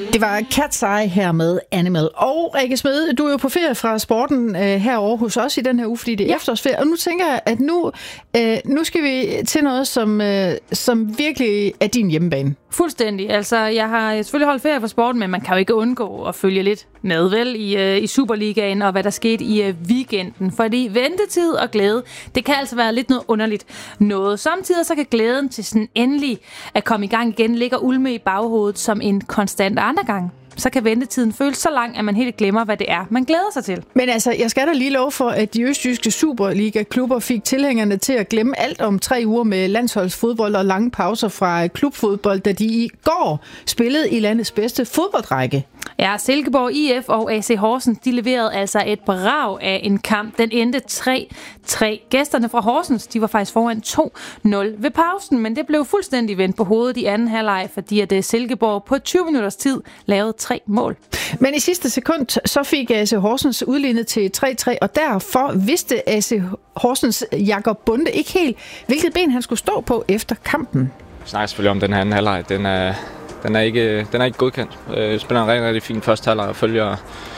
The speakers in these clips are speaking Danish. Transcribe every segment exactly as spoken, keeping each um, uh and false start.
Det var Cat's Eye her med Animal. Og Rikke Smed, du er jo på ferie fra sporten øh, herovre hos os i den her uge, fordi det er ja. efterårsferie. Og nu tænker jeg, at nu, øh, nu skal vi til noget, som, øh, som virkelig er din hjemmebane. Fuldstændig. Altså, jeg har selvfølgelig holdt ferie fra sporten, men man kan jo ikke undgå at følge lidt med, vel, i, øh, i Superligaen og hvad der skete i øh, weekenden. Fordi ventetid og glæde, det kan altså være lidt noget underligt noget. Samtidig så kan glæden til sådan endelig at komme i gang igen ligge og ulme i baghovedet som en konstant andre gang. Så kan ventetiden føles så lang, at man helt glemmer, hvad det er, man glæder sig til. Men altså, jeg skal da lige love for, at de østjyske Superliga-klubber fik tilhængerne til at glemme alt om tre uger med landsholdsfodbold og lange pauser fra klubfodbold, da de i går spillede i landets bedste fodboldrække. Ja, Silkeborg I F og A C Horsens, de leverede altså et brag af en kamp. Den endte tre tre. Gæsterne fra Horsens, de var faktisk foran to nul ved pausen, men det blev fuldstændig vendt på hovedet i anden halvleg, fordi at Silkeborg på tyve minutters tid lavede tre mål. Men i sidste sekund, så fik A C Horsens udlignet til tre tre, og derfor vidste A C Horsens Jakob Bunde ikke helt, hvilket ben han skulle stå på efter kampen. Vi snakker selvfølgelig om den her anden halvleg. Den er, den er, ikke, den er ikke godkendt. Jeg spiller en rigtig, rigtig fin første halvleg og følger,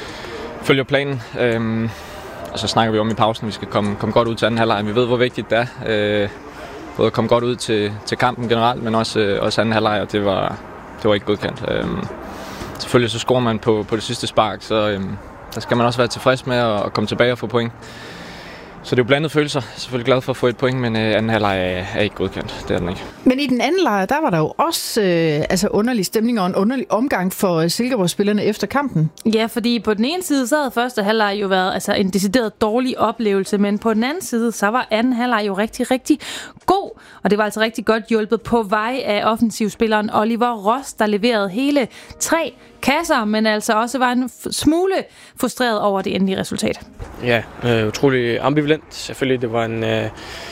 følger planen. Øhm, og så snakker vi om i pausen, at vi skal komme, komme godt ud til anden halvleg. Vi ved, hvor vigtigt det er. Øh, både at komme godt ud til, til kampen generelt, men også, øh, også anden halvleg, og det var, det var ikke godkendt. Øhm, Selvfølgelig så scorer man på, på det sidste spark, så øhm, der skal man også være tilfreds med at, at komme tilbage og få point. Så det er jo blandede følelser. Jeg er selvfølgelig glad for at få et point, men øh, anden halvleg er, er ikke godkendt. Det er den ikke. Men i den anden lejr, der var der jo også øh, altså underlig stemning og en underlig omgang for Silkeborg-spillerne efter kampen. Ja, fordi på den ene side, så havde første halvleg jo været altså, en decideret dårlig oplevelse, men på den anden side, så var anden halvleg jo rigtig, rigtig god. Og det var altså rigtig godt hjulpet på vej af offensivspilleren Oliver Ross, der leverede hele tre kasser, men altså også var en smule frustreret over det endelige resultat. Ja, øh, utrolig ambivalent. Selvfølgelig, det var en, øh,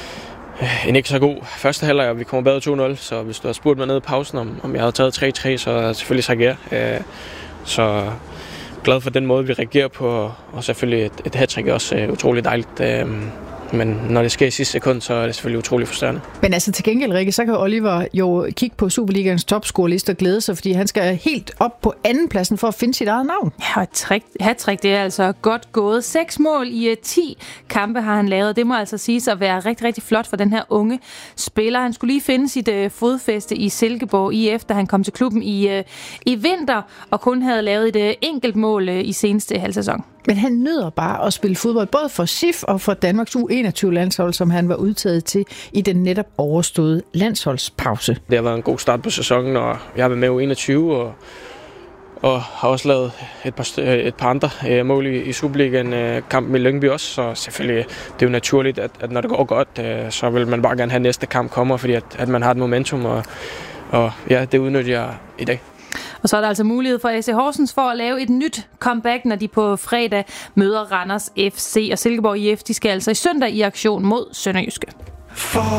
en ikke så god første halvleg, og vi kommer bedre to nul, så hvis du havde spurgt mig nede i pausen, om, om jeg havde taget tre tre, så havde jeg selvfølgelig sagt ja. Øh, så glad for den måde, vi reagerer på, og selvfølgelig et, et hat-trick er også øh, utrolig dejligt. Øh, Men når det sker i sidste sekund, så er det selvfølgelig utrolig frustrerende. Men altså til gengæld, Rikke, så kan Oliver jo kigge på Superligaens topscoreliste og glæde sig, fordi han skal helt op på andenpladsen for at finde sit eget navn. Ja, et hat-trick, det er altså godt gået. Seks mål i ti kampe har han lavet. Det må altså siges at være rigtig, rigtig flot for den her unge spiller. Han skulle lige finde sit uh, fodfæste i Silkeborg I F, da han kom til klubben i, uh, i vinter, og kun havde lavet et uh, enkelt mål uh, i seneste halvsæson. Men han nyder bare at spille fodbold, både for S I F og for Danmarks U enogtyve-landshold, som han var udtaget til i den netop overståede landsholdspause. Det har været en god start på sæsonen, og jeg har været med U enogtyve, og, og har også lavet et par, et par andre øh, mål i, i Superligaen, øh, kampen i Lyngby også, så selvfølgelig det er jo naturligt, at, at når det går godt, øh, så vil man bare gerne have næste kamp kommer, fordi at, at man har et momentum, og, og ja, det udnytter jeg i dag. Og så er der altså mulighed for A C Horsens for at lave et nyt comeback, når de på fredag møder Randers F C. Og Silkeborg I F, de skal altså i søndag i aktion mod Sønderjyske.